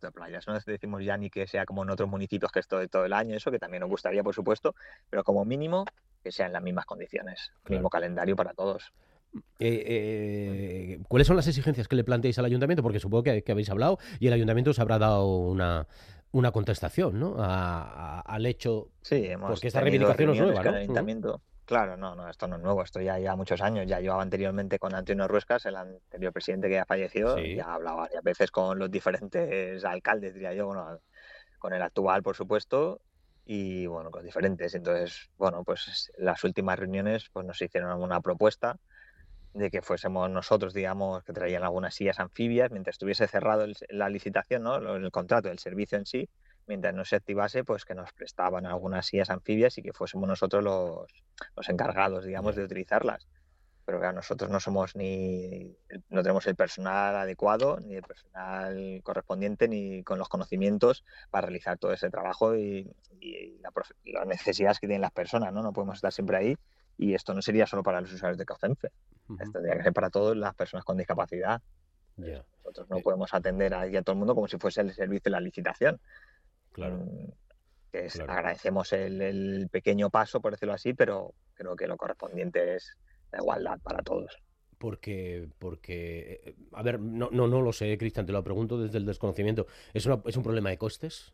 resto de playas. No decimos ya ni que sea como en otros municipios que es todo el año, eso que también nos gustaría, por supuesto, pero como mínimo que sean las mismas condiciones, Claro. mismo calendario para todos. ¿Cuáles son las exigencias que le planteáis al ayuntamiento? Porque supongo que habéis hablado y el ayuntamiento os habrá dado una contestación, ¿no? Al hecho, Sí, porque hemos esta tenido reivindicación no es reuniones nueva, con el ¿no? ayuntamiento. Claro, no, no, esto no es nuevo, esto ya lleva muchos años, ya llevaba anteriormente con Antonio Ruescas, el anterior presidente que ya falleció, Sí, ya hablaba varias veces con los diferentes alcaldes, diría yo, bueno, con el actual, por supuesto, y bueno, con diferentes. Entonces, bueno, pues las últimas reuniones pues nos hicieron una propuesta de que fuésemos nosotros, digamos, que traían algunas sillas anfibias, mientras estuviese cerrado la licitación, ¿no? El contrato, el servicio en sí, mientras no se activase, pues que nos prestaban algunas sillas anfibias y que fuésemos nosotros los encargados, digamos, ya. de utilizarlas. Pero claro, nosotros no somos no tenemos el personal adecuado, ni el personal correspondiente, ni con los conocimientos para realizar todo ese trabajo y las necesidades que tienen las personas, ¿no? No podemos estar siempre ahí y esto no sería solo para los usuarios de Caucenfe, Ujú, esto tendría que ser para todas las personas con discapacidad. ya. Nosotros no Eh, podemos atender a todo el mundo como si fuese el servicio de la licitación. claro, Mm, claro. agradecemos el pequeño paso, por decirlo así, pero creo que lo correspondiente es la igualdad para todos. A ver, no lo sé, Cristian, te lo pregunto desde el desconocimiento. ¿Es un problema de costes?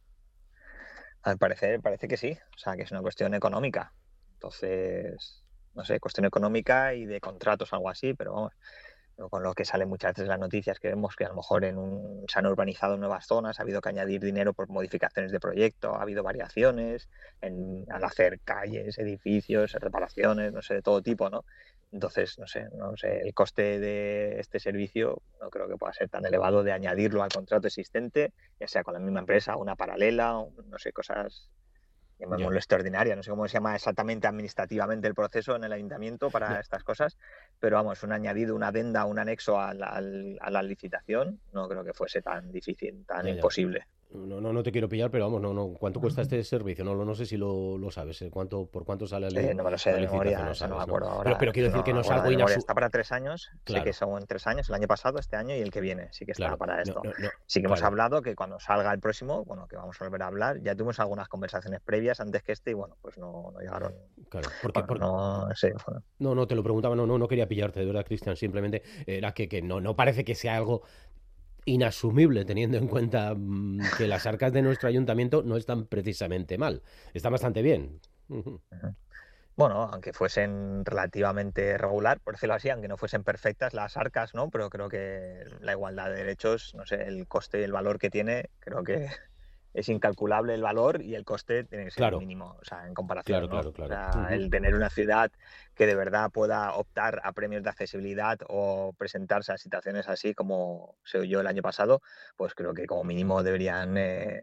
Al parecer, parece que sí, o sea, que es una cuestión económica. Entonces, no sé, cuestión económica y de contratos, algo así, pero vamos, con lo que salen muchas veces las noticias que vemos que a lo mejor se han urbanizado nuevas zonas, ha habido que añadir dinero por modificaciones de proyecto, ha habido variaciones al hacer calles, edificios, reparaciones, no sé, de todo tipo, ¿no? Entonces, no sé, el coste de este servicio no creo que pueda ser tan elevado de añadirlo al contrato existente, ya sea con la misma empresa, una paralela, no sé, cosas, Ya, llamémoslo extraordinaria, no sé cómo se llama exactamente administrativamente el proceso en el ayuntamiento ya. para estas cosas, pero vamos, un añadido, una adenda, un anexo a la licitación, no creo que fuese tan difícil, tan Ya, ya. imposible. No te quiero pillar, pero vamos, no. ¿Cuánto cuesta este servicio? No sé si lo sabes. ¿Por cuánto sale No me lo sé la de licitación? memoria, No eso no me sabes, ¿no? acuerdo Pero ahora, quiero decir no que me no es acuerdo algo de memoria. inasumible. Está para 3 años, sé que Claro, son 3 años, el año pasado, este año y el que viene, sí que está claro. para No, esto. no, no. Sí que hemos Claro, hablado que cuando salga el próximo, bueno, que vamos a volver a hablar, ya tuvimos algunas conversaciones previas antes que este y bueno, pues no llegaron, claro. bueno, no sé, bueno, No, te lo preguntaba, no quería pillarte, de verdad, Cristian. Simplemente era que no parece que sea algo inasumible teniendo en cuenta que las arcas de nuestro ayuntamiento no están precisamente mal. Están bastante bien. Ujú. ujú. Bueno, aunque fuesen relativamente regular, por decirlo así, aunque no fuesen perfectas las arcas, ¿no? Pero creo que la igualdad de derechos, no sé, el coste y el valor que tiene, creo que es incalculable el valor y el coste tiene que ser Claro, mínimo, o sea, en comparación, claro, ¿no? claro, O claro. sea, Ujú. el tener una ciudad que de verdad pueda optar a premios de accesibilidad o presentarse a situaciones así como se oyó el año pasado, pues creo que como mínimo deberían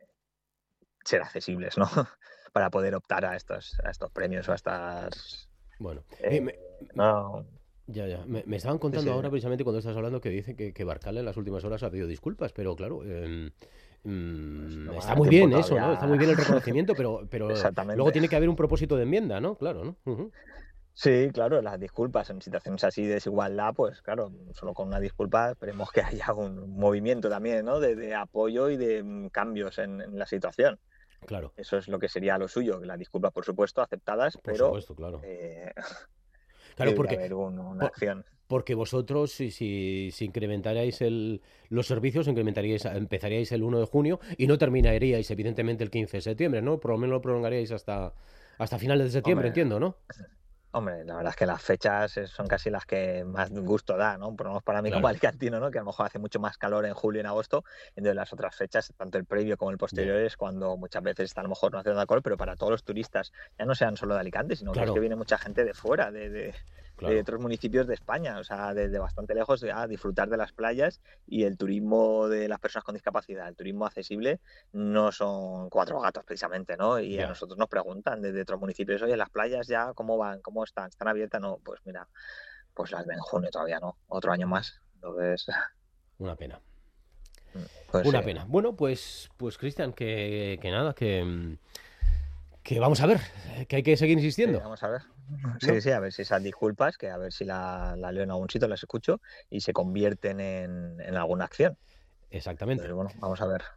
ser accesibles, ¿no? Para poder optar a estos premios o a estas... Bueno, eh, no, ya. Me estaban sí, contando sí, ahora precisamente cuando estás hablando que dice que Barcala en las últimas horas ha pedido disculpas, pero claro, pues no me ha está dado muy tiempo bien eso, ¿no? Está todavía. muy bien el reconocimiento, pero luego Exactamente. tiene que haber un propósito de enmienda, ¿no? Claro, ¿no? Ujú. Sí, claro, las disculpas en situaciones así de desigualdad, pues claro, solo con una disculpa esperemos que haya un movimiento también, ¿no? De apoyo y de cambios en la situación. Claro, Eso es lo que sería lo suyo, que las disculpas, por supuesto, aceptadas, por pero supuesto, claro. eh, Claro, debería haber una po- acción. porque vosotros, si incrementarais los servicios, empezaríais el 1 de junio y no terminaríais, evidentemente, el 15 de septiembre, ¿no? Por lo menos lo prolongaríais hasta finales de septiembre, Hombre, entiendo, ¿no? Hombre, la verdad es que las fechas son casi las que más gusto da, ¿no? Por lo menos para mí como Claro, alicantino, ¿no? Que a lo mejor hace mucho más calor en julio y en agosto, entonces las otras fechas, tanto el previo como el ya. posterior, es cuando muchas veces está a lo mejor no haciendo calor, pero para todos los turistas, ya no sean solo de Alicante, sino que es que Claro, viene mucha gente de fuera, de claro. otros municipios de España, o sea, desde bastante lejos a disfrutar de las playas y el turismo de las personas con discapacidad, el turismo accesible, no son cuatro gatos precisamente, ¿no? Y a Ya. nosotros nos preguntan desde otros municipios, oye, las playas ya, ¿cómo van? ¿Cómo están? ¿Están abiertas? No, pues mira, pues las ven en junio todavía, ¿no? Otro año más. Entonces, Una pena. pues sí, Una pena. Bueno, pues Cristian, que nada, que vamos a ver, que hay que seguir sí, insistiendo, vamos a ver. Sí, ¿no? sí, a ver si esas disculpas, que a ver si la leo en algún sitio, las escucho y se convierten en alguna acción. Entonces, Exactamente. bueno, vamos a ver.